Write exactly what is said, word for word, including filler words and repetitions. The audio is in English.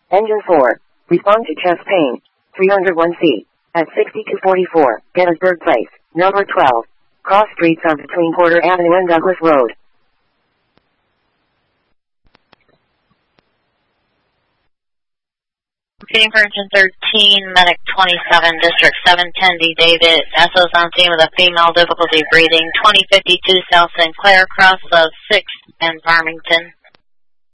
Engine four. Respond to chest pain. three oh one C. At sixty-two forty-four, Gettysburg Place, number twelve. Cross streets are between Porter Avenue and Douglas Road. Repeating for engine thirteen, medic twenty-seven, district seven ten D David. S O's on scene with a female, difficulty breathing, twenty fifty-two South Sinclair, cross of sixth and Farmington.